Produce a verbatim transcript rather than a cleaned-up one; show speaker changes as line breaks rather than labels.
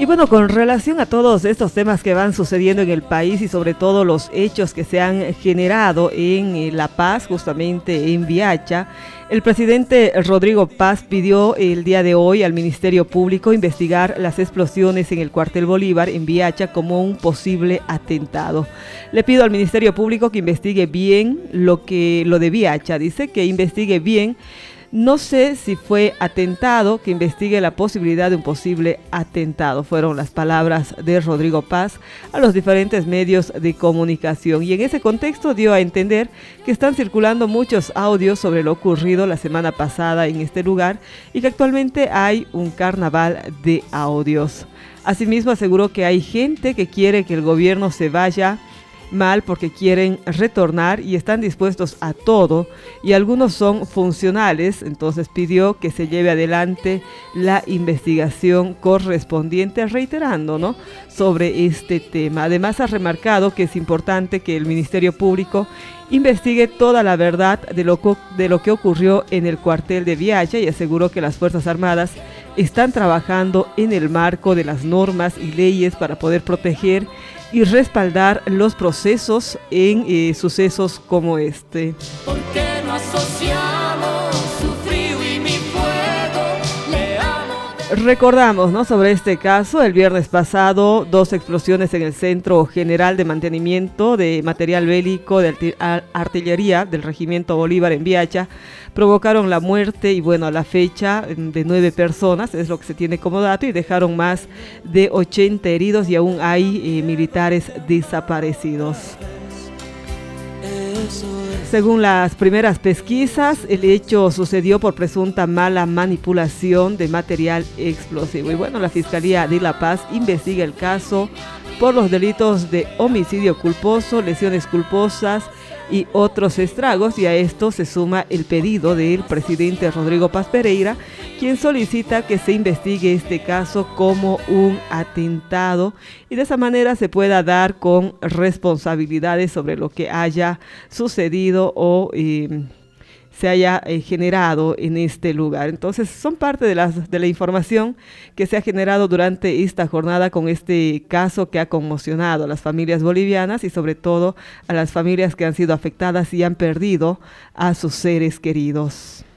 Y bueno, con relación a todos estos temas que van sucediendo en el país y sobre todo los hechos que se han generado en eh, La Paz, justamente en Viacha, el presidente Rodrigo Paz pidió el día de hoy al Ministerio Público investigar las explosiones en el cuartel Bolívar en Viacha como un posible atentado. Le pido al Ministerio Público que investigue bien lo que lo de Viacha, dice que investigue bien. No sé si fue atentado, que investigue la posibilidad de un posible atentado. Fueron las palabras de Rodrigo Paz a los diferentes medios de comunicación. Y en ese contexto dio a entender que están circulando muchos audios sobre lo ocurrido la semana pasada en este lugar y que actualmente hay un carnaval de audios. Asimismo aseguró que hay gente que quiere que el gobierno se vaya mal porque quieren retornar y están dispuestos a todo, y algunos son funcionales. Entonces pidió que se lleve adelante la investigación correspondiente, reiterando, ¿no?, sobre este tema. Además ha remarcado que es importante que el Ministerio Público investigue toda la verdad de lo, de lo que ocurrió en el cuartel de Viacha, y aseguró que las Fuerzas Armadas están trabajando en el marco de las normas y leyes para poder proteger y respaldar los procesos en eh, sucesos como este.
¿Por qué no asociamos su frío y mi fuego? Le amo.
Recordamos, ¿no?, sobre este caso, el viernes pasado, dos explosiones en el Centro General de Mantenimiento de Material Bélico de Artillería del Regimiento Bolívar en Viacha provocaron la muerte y, bueno, a la fecha de nueve personas, es lo que se tiene como dato, y dejaron más de ochenta heridos y aún hay eh, militares desaparecidos. Según las primeras pesquisas, el hecho sucedió por presunta mala manipulación de material explosivo. Y bueno, la Fiscalía de La Paz investiga el caso por los delitos de homicidio culposo, lesiones culposas y otros estragos, y a esto se suma el pedido del presidente Rodrigo Paz Pereira, quien solicita que se investigue este caso como un atentado y de esa manera se pueda dar con responsabilidades sobre lo que haya sucedido o eh, se haya eh, generado en este lugar. Entonces son parte de, las, de la información que se ha generado durante esta jornada con este caso que ha conmocionado a las familias bolivianas y sobre todo a las familias que han sido afectadas y han perdido a sus seres queridos.